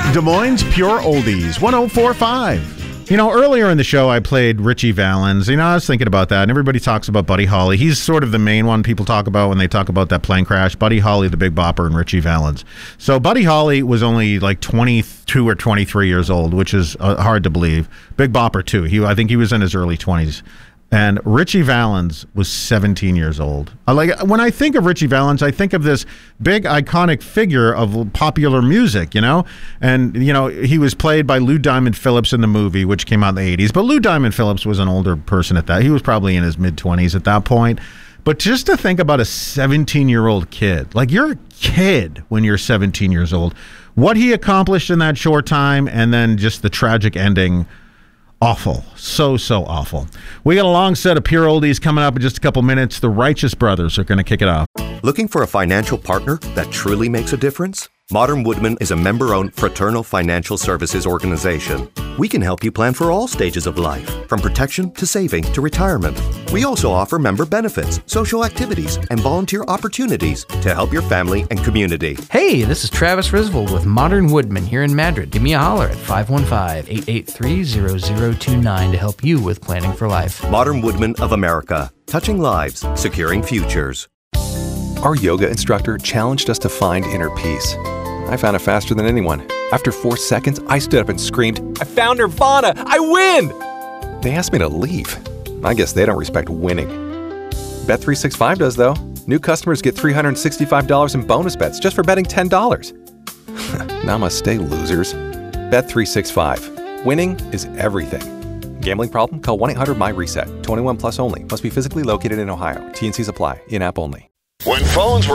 Des Moines Pure Oldies, 104.5. Earlier in the show, I played Ritchie Valens. I was thinking about that, and everybody talks about Buddy Holly. He's sort of the main one people talk about when they talk about that plane crash. Buddy Holly, the Big Bopper, and Ritchie Valens. So Buddy Holly was only like 22 or 23 years old, which is hard to believe. Big Bopper, too. I think he was in his early 20s. And Ritchie Valens was 17 years old. When I think of Ritchie Valens, I think of this big iconic figure of popular music, And, he was played by Lou Diamond Phillips in the movie, which came out in the 80s. But Lou Diamond Phillips was an older person at that. He was probably in his mid-20s at that point. But just to think about a 17-year-old kid, you're a kid when you're 17 years old. What he accomplished in that short time, and then just the tragic ending. Awful. So awful. We got a long set of pure oldies coming up in just a couple minutes. The Righteous Brothers are going to kick it off. Looking for a financial partner that truly makes a difference? Modern Woodmen is a member-owned fraternal financial services organization. We can help you plan for all stages of life, from protection to saving to retirement. We also offer member benefits, social activities, and volunteer opportunities to help your family and community. Hey, this is Travis Risvold with Modern Woodmen here in Madrid. Give me a holler at 515-883-0029 to help you with planning for life. Modern Woodmen of America, touching lives, securing futures. Our yoga instructor challenged us to find inner peace. I found it faster than anyone. After 4 seconds, I stood up and screamed, "I found Nirvana! I win!" They asked me to leave. I guess they don't respect winning. Bet365 does, though. New customers get $365 in bonus bets just for betting $10. Namaste, losers. Bet365. Winning is everything. Gambling problem? Call 1-800-MY-RESET. 21 plus only. Must be physically located in Ohio. T&Cs apply. In-app only. When phones were